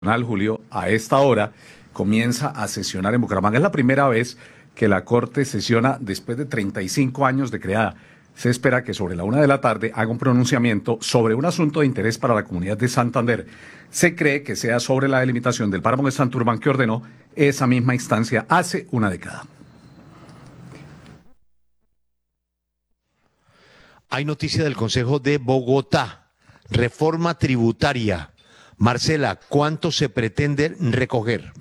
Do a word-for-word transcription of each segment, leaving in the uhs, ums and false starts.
Julio, a esta hora comienza a sesionar en Bucaramanga. Es la primera vez que la Corte sesiona después de treinta y cinco años de creada. Se espera que sobre la una de la tarde haga un pronunciamiento sobre un asunto de interés para la comunidad de Santander. Se cree que sea sobre la delimitación del páramo de Santurbán que ordenó esa misma instancia hace una década. Hay noticia del Consejo de Bogotá, reforma tributaria. Marcela, ¿cuánto se pretende recoger?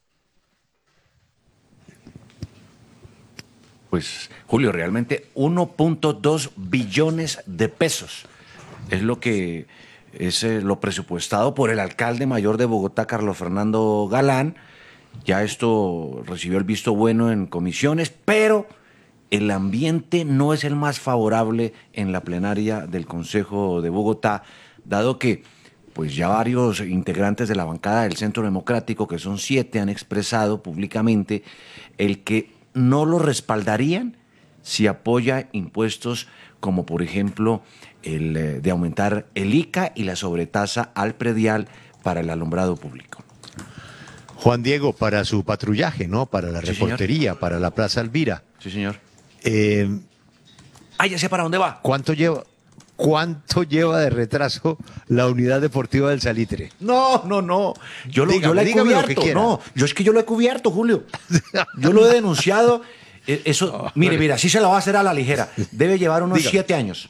Pues, Julio, realmente uno punto dos billones de pesos es lo que es eh, lo presupuestado por el alcalde mayor de Bogotá, Carlos Fernando Galán. Ya esto recibió el visto bueno en comisiones, pero el ambiente no es el más favorable en la plenaria del Consejo de Bogotá, dado que pues ya varios integrantes de la bancada del Centro Democrático, que son siete, han expresado públicamente el que no lo respaldarían si apoya impuestos como, por ejemplo, el eh, de aumentar el I C A y la sobretasa al predial para el alumbrado público. Juan Diego, para su patrullaje, ¿no? Para la Sí, reportería, señor. para la Plaza Elvira. Sí, señor. Eh, Ah, ya sé para dónde va. ¿Cuánto lleva? ¿Cuánto lleva de retraso la unidad deportiva del Salitre? No, no, no. Yo, lo, Dígame, yo la he dígame lo que cubierto. quiera. No, yo es que yo lo he cubierto, Julio. Yo lo he denunciado. Eh, Eso, No, mire, hombre. mira, así se la va a hacer a la ligera. Debe llevar unos Dígame. siete años.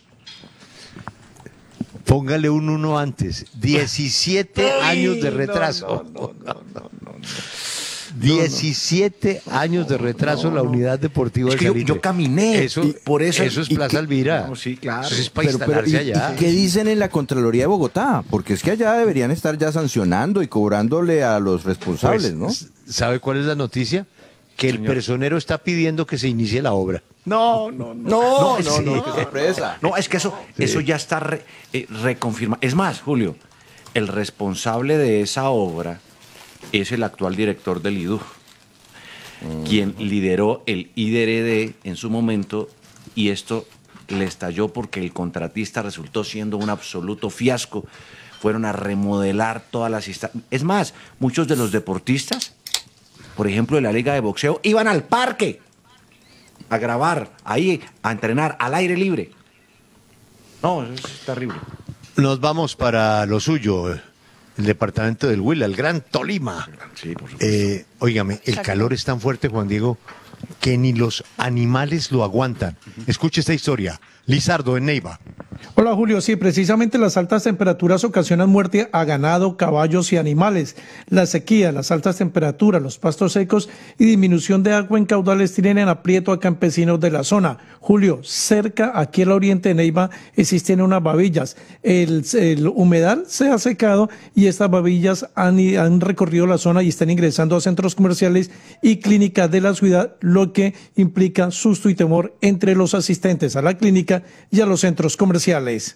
Póngale un uno antes. diecisiete años de no, retraso. no, no, no, no, no. diecisiete años de retraso la unidad deportiva Es del que yo, Salitre. yo caminé. Eso, y por eso, eso es y Plaza que- Elvira. No, sí, claro. Eso es para Pero, pero, instalarse ¿y, allá. y qué dicen en la Contraloría de Bogotá? Porque es que allá deberían estar ya sancionando y cobrándole a los responsables, Pues, ¿no? ¿sabe cuál es la noticia? Que el Señor. personero está pidiendo que se inicie la obra. No, no, no. No, es- no, no, qué sorpresa. No, es que eso, eso ya está re- eh, reconfirmado. Es más, Julio, el responsable de esa obra es el actual director del I D U, quien lideró el I D R D en su momento, y esto le estalló porque el contratista resultó siendo un absoluto fiasco. Fueron a remodelar todas las instalaciones. Es más, muchos de los deportistas, por ejemplo, de la Liga de Boxeo, iban al parque a grabar, ahí, a entrenar, al aire libre. No, eso es terrible. Nos vamos para lo suyo, el departamento del Huila, el Gran Tolima. Sí, por supuesto. Eh, óigame, el calor es tan fuerte, Juan Diego, que ni los animales lo aguantan. Escuche esta historia. Lizardo, en Neiva. Hola Julio, sí, precisamente las altas temperaturas ocasionan muerte a ganado, caballos y animales. La sequía, las altas temperaturas, los pastos secos y disminución de agua en caudales tienen en aprieto a campesinos de la zona. Julio, cerca, aquí al oriente de Neiva, existen unas babillas. El, el humedal se ha secado y estas babillas han, han recorrido la zona y están ingresando a centros comerciales y clínicas de la ciudad, lo que implica susto y temor entre los asistentes a la clínica y a los centros comerciales.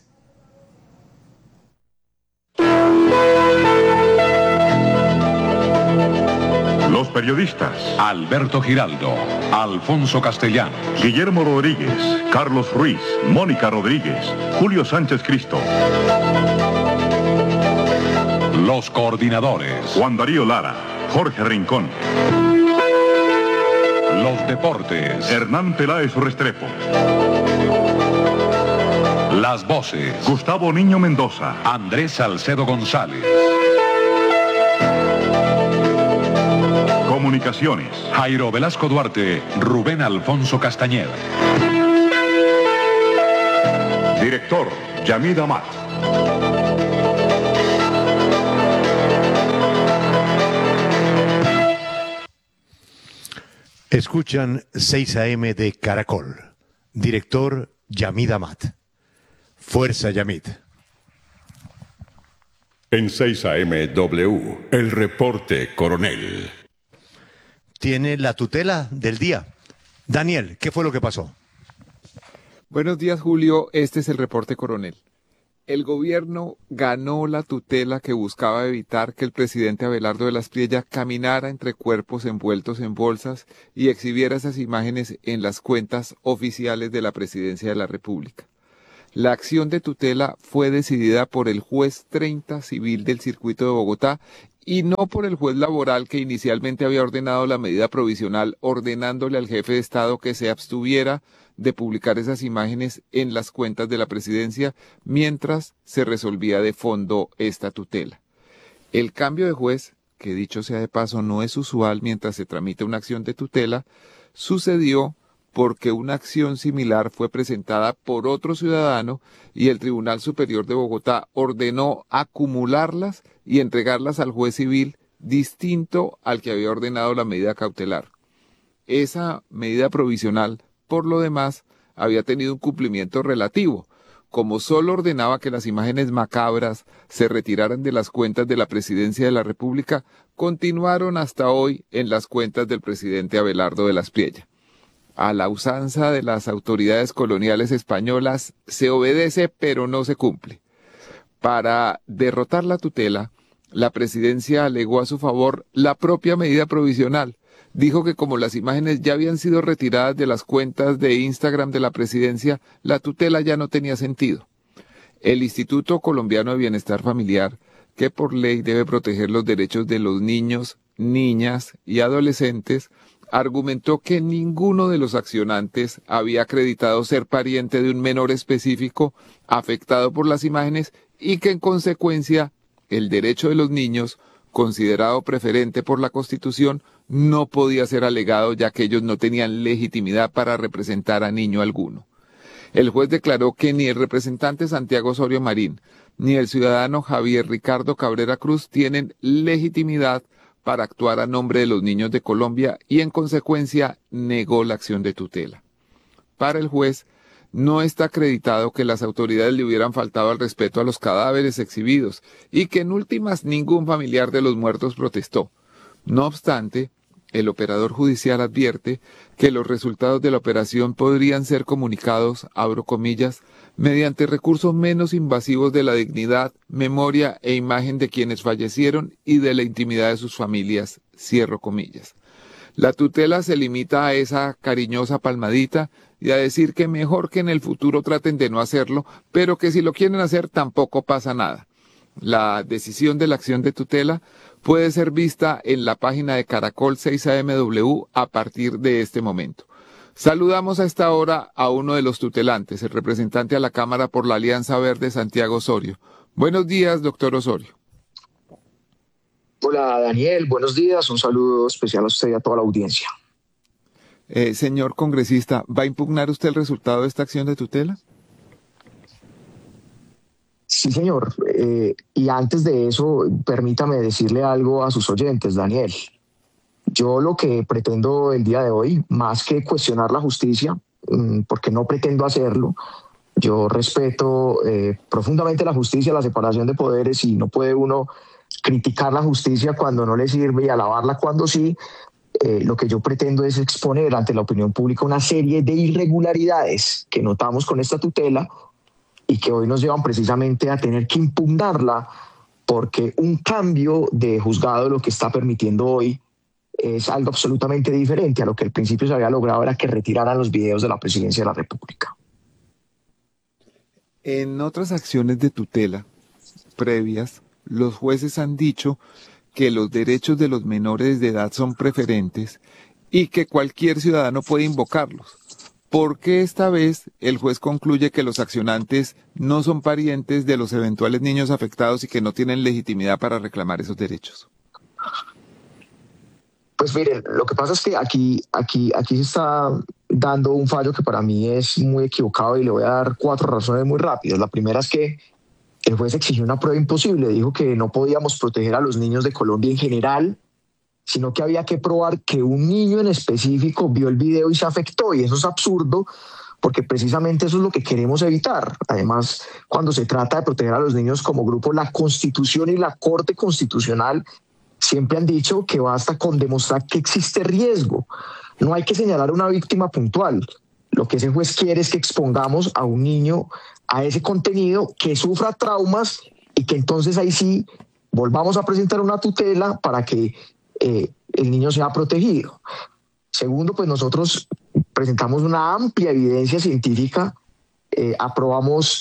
Los periodistas Alberto Giraldo, Alfonso Castellanos, Guillermo Rodríguez, Carlos Ruiz, Mónica Rodríguez, Julio Sánchez Cristo, los coordinadores, Juan Darío Lara, Jorge Rincón, los deportes, Hernán Peláez Restrepo, las voces, Gustavo Niño Mendoza, Andrés Salcedo González, Comunicaciones, Jairo Velasco Duarte, Rubén Alfonso Castañeda. Director Yamid Amat. Escuchan seis a eme de Caracol. Director Yamid Amat. Fuerza, Yamid. En seis a eme W, el reporte coronel. Tiene la tutela del día. Daniel, ¿qué fue lo que pasó? Buenos días, Julio. Este es el reporte coronel. El gobierno ganó la tutela que buscaba evitar que el presidente Abelardo de la Espriella caminara entre cuerpos envueltos en bolsas y exhibiera esas imágenes en las cuentas oficiales de la Presidencia de la República. La acción de tutela fue decidida por el juez treinta civil del circuito de Bogotá y no por el juez laboral que inicialmente había ordenado la medida provisional, ordenándole al jefe de Estado que se abstuviera de publicar esas imágenes en las cuentas de la presidencia mientras se resolvía de fondo esta tutela. El cambio de juez, que dicho sea de paso no es usual mientras se tramita una acción de tutela, sucedió porque una acción similar fue presentada por otro ciudadano y el Tribunal Superior de Bogotá ordenó acumularlas y entregarlas al juez civil distinto al que había ordenado la medida cautelar. Esa medida provisional, por lo demás, había tenido un cumplimiento relativo, como solo ordenaba que las imágenes macabras se retiraran de las cuentas de la Presidencia de la República, continuaron hasta hoy en las cuentas del presidente Abelardo de la Espriella. A la usanza de las autoridades coloniales españolas se obedece pero no se cumple. Para derrotar la tutela, la presidencia alegó a su favor la propia medida provisional. Dijo que como las imágenes ya habían sido retiradas de las cuentas de Instagram de la presidencia, la tutela ya no tenía sentido. El Instituto Colombiano de Bienestar Familiar, que por ley debe proteger los derechos de los niños, niñas y adolescentes, argumentó que ninguno de los accionantes había acreditado ser pariente de un menor específico afectado por las imágenes y que en consecuencia el derecho de los niños, considerado preferente por la Constitución, no podía ser alegado ya que ellos no tenían legitimidad para representar a niño alguno. El juez declaró que ni el representante Santiago Osorio Marín ni el ciudadano Javier Ricardo Cabrera Cruz tienen legitimidad para actuar a nombre de los niños de Colombia y en consecuencia negó la acción de tutela. Para el juez, no está acreditado que las autoridades le hubieran faltado al respeto a los cadáveres exhibidos y que en últimas ningún familiar de los muertos protestó. No obstante, el operador judicial advierte que los resultados de la operación podrían ser comunicados, abro comillas, mediante recursos menos invasivos de la dignidad, memoria e imagen de quienes fallecieron y de la intimidad de sus familias, cierro comillas. La tutela se limita a esa cariñosa palmadita y a decir que mejor que en el futuro traten de no hacerlo, pero que si lo quieren hacer tampoco pasa nada. La decisión de la acción de tutela puede ser vista en la página de Caracol seis A M W a partir de este momento. Saludamos a esta hora a uno de los tutelantes, el representante a la Cámara por la Alianza Verde, Santiago Osorio. Buenos días, doctor Osorio. Hola, Daniel. Buenos días. Un saludo especial a usted y a toda la audiencia. Eh, señor congresista, ¿va a impugnar usted el resultado de esta acción de tutela? Sí, señor. Eh, y antes de eso, permítame decirle algo a sus oyentes, Daniel. Yo lo que pretendo el día de hoy, más que cuestionar la justicia, porque no pretendo hacerlo, yo respeto eh, profundamente la justicia, la separación de poderes, y no puede uno criticar la justicia cuando no le sirve y alabarla cuando sí. Eh, lo que yo pretendo es exponer ante la opinión pública una serie de irregularidades que notamos con esta tutela y que hoy nos llevan precisamente a tener que impugnarla, porque un cambio de juzgado lo que está permitiendo hoy es algo absolutamente diferente a lo que al principio se había logrado, era que retiraran los videos de la Presidencia de la República. En otras acciones de tutela previas, los jueces han dicho que los derechos de los menores de edad son preferentes y que cualquier ciudadano puede invocarlos. ¿Por qué esta vez el juez concluye que los accionantes no son parientes de los eventuales niños afectados y que no tienen legitimidad para reclamar esos derechos? Pues miren, lo que pasa es que aquí, aquí, aquí se está dando un fallo que para mí es muy equivocado y le voy a dar cuatro razones muy rápidas. La primera es que el juez exigió una prueba imposible, dijo que no podíamos proteger a los niños de Colombia en general, sino que había que probar que un niño en específico vio el video y se afectó, y eso es absurdo, porque precisamente eso es lo que queremos evitar. Además, cuando se trata de proteger a los niños como grupo, la Constitución y la Corte Constitucional siempre han dicho que basta con demostrar que existe riesgo. No hay que señalar una víctima puntual. Lo que ese juez quiere es que expongamos a un niño a ese contenido, que sufra traumas y que entonces ahí sí volvamos a presentar una tutela para que eh, el niño sea protegido. Segundo, pues nosotros presentamos una amplia evidencia científica, eh, aprobamos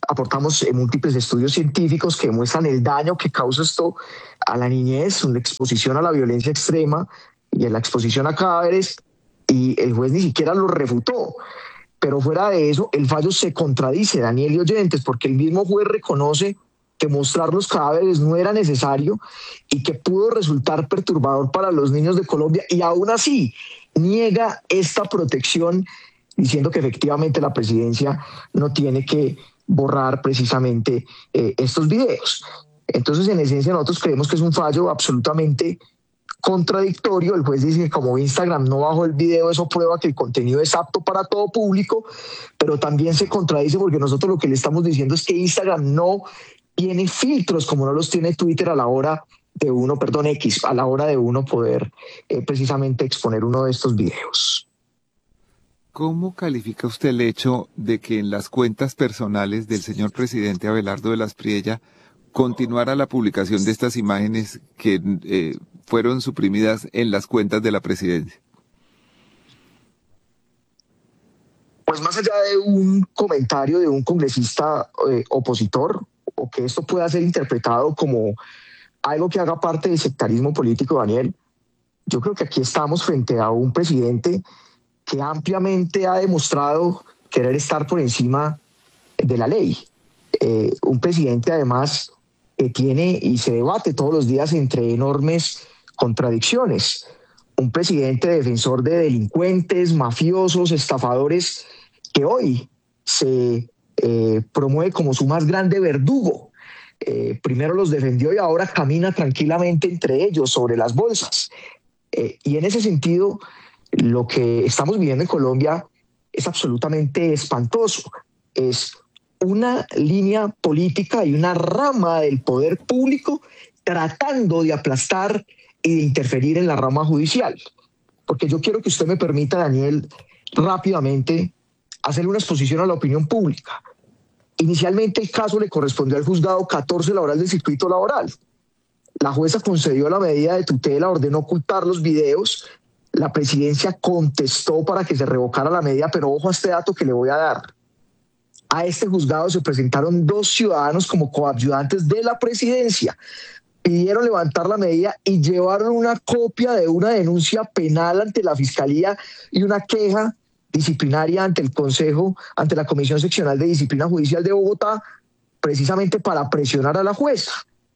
aportamos eh, múltiples estudios científicos que demuestran el daño que causa esto a la niñez, una exposición a la violencia extrema y a la exposición a cadáveres, y el juez ni siquiera lo refutó. Pero fuera de eso, el fallo se contradice, Daniel y oyentes, porque el mismo juez reconoce que mostrar los cadáveres no era necesario y que pudo resultar perturbador para los niños de Colombia, y aún así niega esta protección, diciendo que efectivamente la presidencia no tiene que borrar precisamente eh, estos videos. Entonces, en esencia, nosotros creemos que es un fallo absolutamente contradictorio. El juez dice que como Instagram no bajó el video, eso prueba que el contenido es apto para todo público, pero también se contradice porque nosotros lo que le estamos diciendo es que Instagram no tiene filtros como no los tiene Twitter a la hora de uno, perdón, X, a la hora de uno poder eh, precisamente exponer uno de estos videos. ¿Cómo califica usted el hecho de que en las cuentas personales del señor presidente Abelardo de las Priella continuara la publicación de estas imágenes que eh, fueron suprimidas en las cuentas de la presidencia? Pues más allá de un comentario de un congresista eh, opositor, o que esto pueda ser interpretado como algo que haga parte del sectarismo político, Daniel, yo creo que aquí estamos frente a un presidente que ampliamente ha demostrado querer estar por encima de la ley. Eh, un presidente, además, que tiene y se debate todos los días entre enormes contradicciones. Un presidente defensor de delincuentes, mafiosos, estafadores, que hoy se eh, promueve como su más grande verdugo. Eh, primero los defendió y ahora camina tranquilamente entre ellos sobre las bolsas. Eh, y en ese sentido, lo que estamos viviendo en Colombia es absolutamente espantoso. Es una línea política y una rama del poder público tratando de aplastar y de interferir en la rama judicial. Porque yo quiero que usted me permita, Daniel, rápidamente hacerle una exposición a la opinión pública. Inicialmente el caso le correspondió al juzgado catorce laboral del circuito laboral. La jueza concedió la medida de tutela, ordenó ocultar los videos. La presidencia contestó para que se revocara la medida, pero ojo a este dato que le voy a dar. A este juzgado se presentaron dos ciudadanos como coadyuvantes de la presidencia. Pidieron levantar la medida y llevaron una copia de una denuncia penal ante la Fiscalía y una queja disciplinaria ante el Consejo, ante la Comisión Seccional de Disciplina Judicial de Bogotá, precisamente para presionar a la jueza.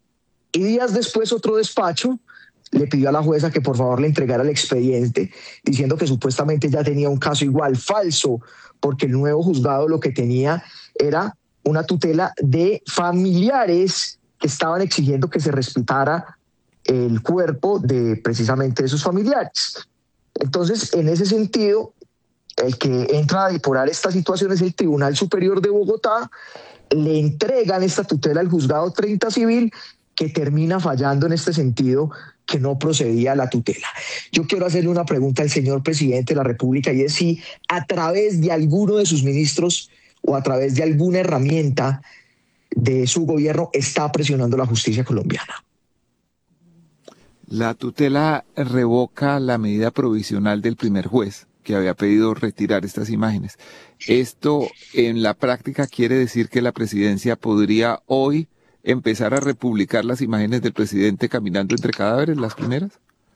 Y días después otro despacho le pidió a la jueza que por favor le entregara el expediente, diciendo que supuestamente ya tenía un caso igual, falso, porque el nuevo juzgado lo que tenía era una tutela de familiares que estaban exigiendo que se respetara el cuerpo de precisamente esos familiares. Entonces, en ese sentido, el que entra a depurar esta situación es el Tribunal Superior de Bogotá. Le entregan esta tutela al juzgado treinta Civil, que termina fallando en este sentido, que no procedía a la tutela. Yo quiero hacerle una pregunta al señor presidente de la República, y es si a través de alguno de sus ministros o a través de alguna herramienta de su gobierno está presionando la justicia colombiana. La tutela revoca la medida provisional del primer juez que había pedido retirar estas imágenes. Esto en la práctica quiere decir que la presidencia podría hoy empezar a republicar las imágenes del presidente caminando entre cadáveres, las primeras.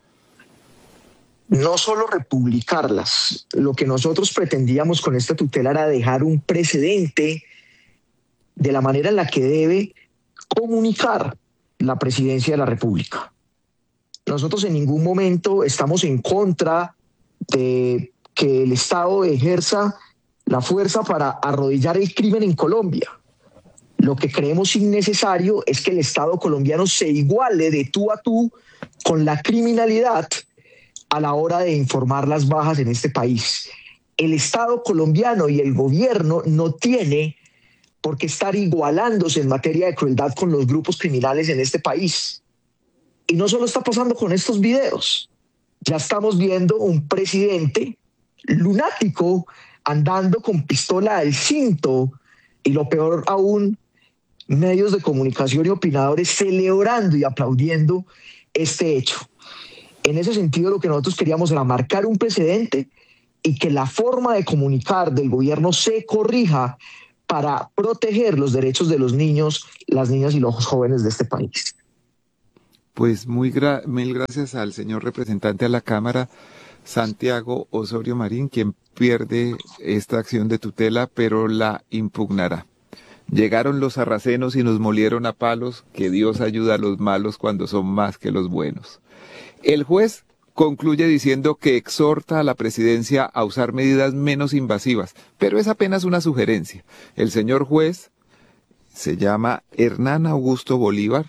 No solo republicarlas, lo que nosotros pretendíamos con esta tutela era dejar un precedente de la manera en la que debe comunicar la presidencia de la República. Nosotros en ningún momento estamos en contra de que el Estado ejerza la fuerza para arrodillar el crimen en Colombia. Lo que creemos innecesario es que el Estado colombiano se iguale de tú a tú con la criminalidad a la hora de informar las bajas en este país. El Estado colombiano y el gobierno no tiene por qué estar igualándose en materia de crueldad con los grupos criminales en este país. Y no solo está pasando con estos videos. Ya estamos viendo un presidente lunático andando con pistola al cinto, y lo peor aún, medios de comunicación y opinadores celebrando y aplaudiendo este hecho. En ese sentido, lo que nosotros queríamos era marcar un precedente y que la forma de comunicar del gobierno se corrija para proteger los derechos de los niños, las niñas y los jóvenes de este país. Pues muy gra- mil gracias al señor representante a la Cámara, Santiago Osorio Marín, quien pierde esta acción de tutela, pero la impugnará. Llegaron los sarracenos y nos molieron a palos, que Dios ayuda a los malos cuando son más que los buenos. El juez concluye diciendo que exhorta a la presidencia a usar medidas menos invasivas, pero es apenas una sugerencia. El señor juez se llama Hernán Augusto Bolívar,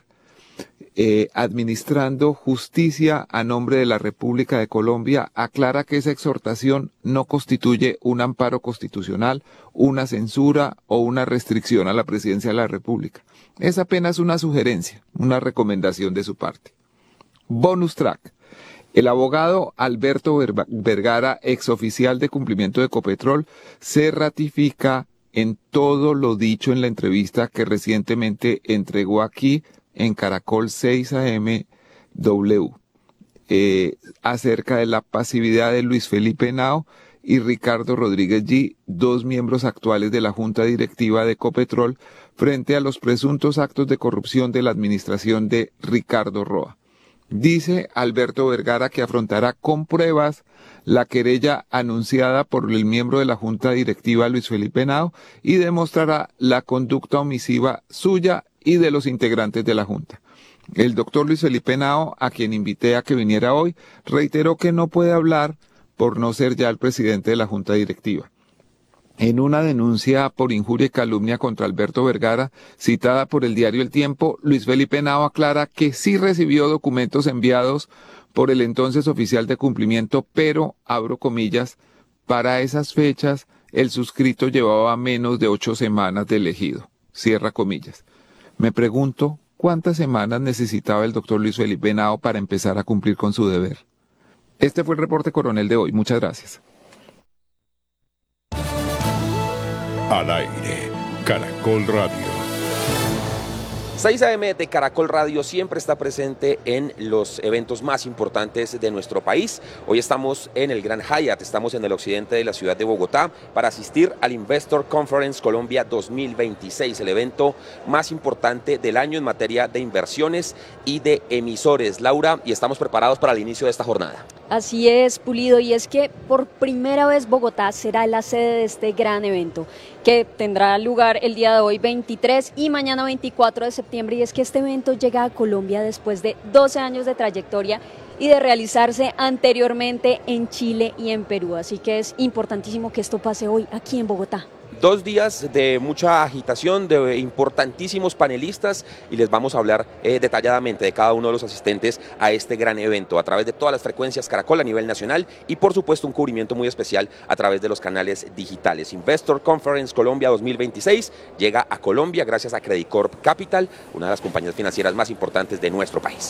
eh, administrando justicia a nombre de la República de Colombia, aclara que esa exhortación no constituye un amparo constitucional, una censura o una restricción a la presidencia de la República. Es apenas una sugerencia, una recomendación de su parte. Bonus track. El abogado Alberto Vergara, exoficial de cumplimiento de Ecopetrol, se ratifica en todo lo dicho en la entrevista que recientemente entregó aquí en Caracol seis A M W eh, acerca de la pasividad de Luis Felipe Henao y Ricardo Rodríguez G., dos miembros actuales de la Junta Directiva de Ecopetrol, frente a los presuntos actos de corrupción de la administración de Ricardo Roa. Dice Alberto Vergara que afrontará con pruebas la querella anunciada por el miembro de la Junta Directiva Luis Felipe Henao y demostrará la conducta omisiva suya y de los integrantes de la Junta. El doctor Luis Felipe Henao, a quien invité a que viniera hoy, reiteró que no puede hablar por no ser ya el presidente de la Junta Directiva. En una denuncia por injuria y calumnia contra Alberto Vergara, citada por el diario El Tiempo, Luis Felipe Henao aclara que sí recibió documentos enviados por el entonces oficial de cumplimiento, pero, abro comillas, para esas fechas el suscrito llevaba menos de ocho semanas de elegido, cierra comillas. Me pregunto, ¿cuántas semanas necesitaba el doctor Luis Felipe Henao para empezar a cumplir con su deber? Este fue el reporte coronel de hoy. Muchas gracias. Al aire, Caracol Radio. seis A M de Caracol Radio siempre está presente en los eventos más importantes de nuestro país. Hoy estamos en el Gran Hyatt, estamos en el occidente de la ciudad de Bogotá para asistir al Investor Conference Colombia dos mil veintiséis, el evento más importante del año en materia de inversiones y de emisores. Laura, y estamos preparados para el inicio de esta jornada. Así es, Pulido, y es que por primera vez Bogotá será la sede de este gran evento, que tendrá lugar el día de hoy veintitrés y mañana veinticuatro de septiembre, y es que este evento llega a Colombia después de doce años de trayectoria y de realizarse anteriormente en Chile y en Perú, así que es importantísimo que esto pase hoy aquí en Bogotá. Dos días de mucha agitación, de importantísimos panelistas, y les vamos a hablar eh, detalladamente de cada uno de los asistentes a este gran evento a través de todas las frecuencias Caracol a nivel nacional y por supuesto un cubrimiento muy especial a través de los canales digitales. Investor Conference Colombia dos mil veintiséis llega a Colombia gracias a Credit Corp Capital, una de las compañías financieras más importantes de nuestro país.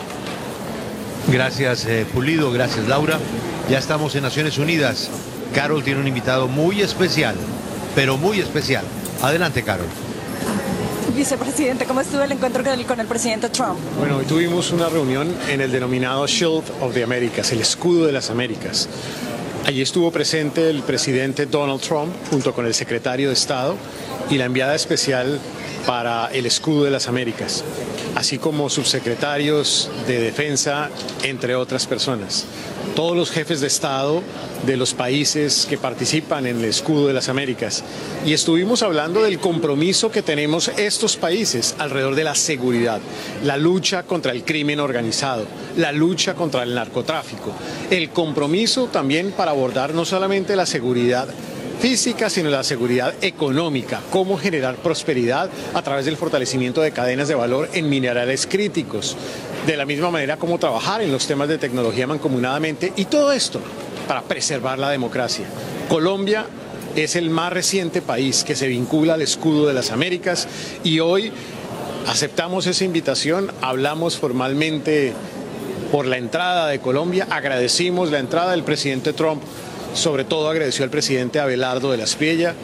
Gracias, eh, Pulido, gracias, Laura. Ya estamos en Naciones Unidas. Carol tiene un invitado muy especial, pero muy especial. Adelante, Carol. Vicepresidente, ¿cómo estuvo el encuentro con el, con el presidente Trump? Bueno, hoy tuvimos una reunión en el denominado Shield of the Americas, el escudo de las Américas. Allí estuvo presente el presidente Donald Trump junto con el secretario de Estado y la enviada especial para el escudo de las Américas, así como subsecretarios de defensa, entre otras personas. Todos los jefes de Estado de los países que participan en el escudo de las Américas. Y estuvimos hablando del compromiso que tenemos estos países alrededor de la seguridad, la lucha contra el crimen organizado, la lucha contra el narcotráfico, el compromiso también para abordar no solamente la seguridad física, sino la seguridad económica, cómo generar prosperidad a través del fortalecimiento de cadenas de valor en minerales críticos, de la misma manera cómo trabajar en los temas de tecnología mancomunadamente, y todo esto para preservar la democracia. Colombia es el más reciente país que se vincula al escudo de las Américas y hoy aceptamos esa invitación, hablamos formalmente por la entrada de Colombia, agradecimos la entrada del presidente Trump. Sobre todo agradeció al presidente Abelardo de la Espriella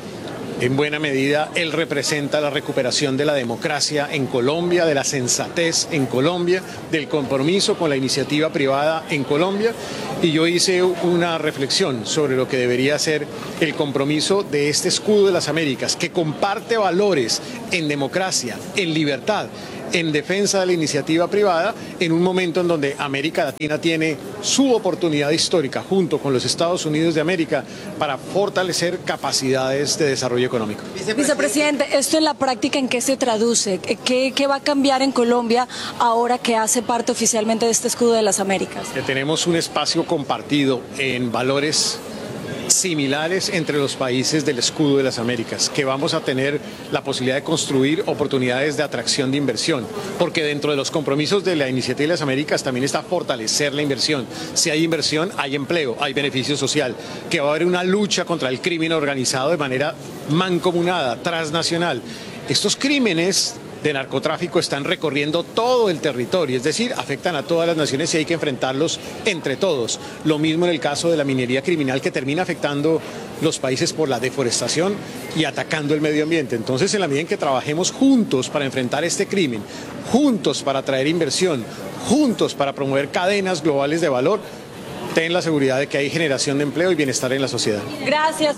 En buena medida, él representa la recuperación de la democracia en Colombia, de la sensatez en Colombia, del compromiso con la iniciativa privada en Colombia. Y yo hice una reflexión sobre lo que debería ser el compromiso de este escudo de las Américas, que comparte valores en democracia, en libertad, en defensa de la iniciativa privada, en un momento en donde América Latina tiene su oportunidad histórica junto con los Estados Unidos de América para fortalecer capacidades de desarrollo económico. Vicepresidente, ¿esto en la práctica en qué se traduce? ¿Qué, qué va a cambiar en Colombia ahora que hace parte oficialmente de este escudo de las Américas? Que tenemos un espacio compartido en valores similares entre los países del escudo de las Américas, que vamos a tener la posibilidad de construir oportunidades de atracción de inversión, porque dentro de los compromisos de la iniciativa de las Américas también está fortalecer la inversión. Si hay inversión, hay empleo, hay beneficio social, que va a haber una lucha contra el crimen organizado de manera mancomunada, transnacional. Estos crímenes de narcotráfico están recorriendo todo el territorio, es decir, afectan a todas las naciones y hay que enfrentarlos entre todos. Lo mismo en el caso de la minería criminal, que termina afectando los países por la deforestación y atacando el medio ambiente. Entonces, en la medida en que trabajemos juntos para enfrentar este crimen, juntos para atraer inversión, juntos para promover cadenas globales de valor, ten la seguridad de que hay generación de empleo y bienestar en la sociedad. Gracias.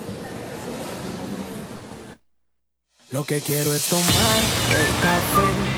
Lo que quiero es tomar el café.